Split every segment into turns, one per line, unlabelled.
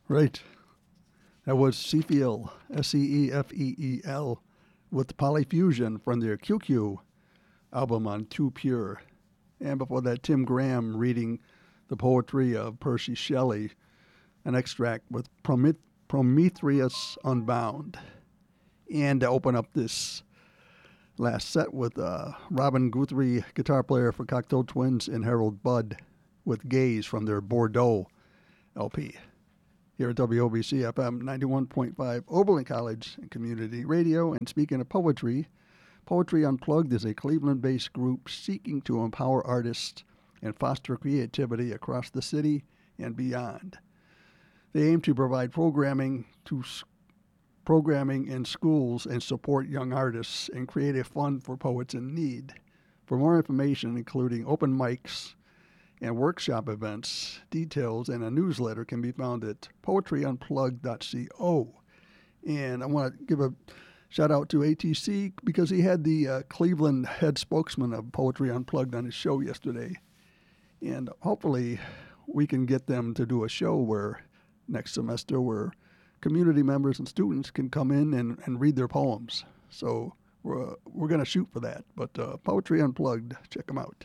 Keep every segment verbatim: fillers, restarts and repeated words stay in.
Right. That was Cefiel, S E E F E E L, with Polyfusion from their Q Q album on Too Pure. And before that, Tim Graham reading the poetry of Percy Shelley, an extract with Prometh- Prometheus Unbound. And to open up this last set with uh, Robin Guthrie, guitar player for Cocteau Twins, and Harold Budd with Gaze from their Bordeaux L P. Here at W O B C F M ninety-one point five, Oberlin College and Community Radio. And speaking of poetry, Poetry Unplugged is a Cleveland-based group seeking to empower artists and foster creativity across the city and beyond. They aim to provide programming to programming in schools and support young artists and create a fund for poets in need. For more information, including open mics and workshop events, details, and a newsletter can be found at poetry unplugged dot co. And I want to give a shout out to A T C because he had the uh, Cleveland head spokesman of Poetry Unplugged on his show yesterday. And hopefully we can get them to do a show where next semester where community members and students can come in and, and read their poems. So we're, we're going to shoot for that. But uh, Poetry Unplugged, check them out.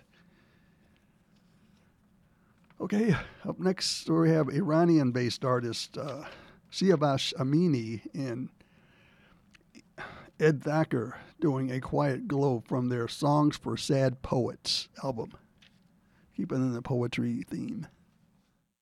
Okay, up next we have Iranian-based artist uh, Siavash Amini and Ed Thacker doing A Quiet Glow from their Songs for Sad Poets album. Keeping in the poetry theme.